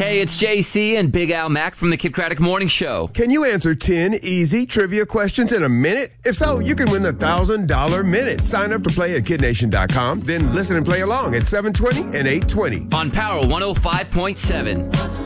Hey, it's JC and Big Al Mack from the Kid Craddock Morning Show. Can you answer 10 easy trivia questions in a minute? If so, you can win the $1,000 minute. Sign up to play at kidnation.com, then listen and play along at 7:20 and 8:20. On Power 105.7.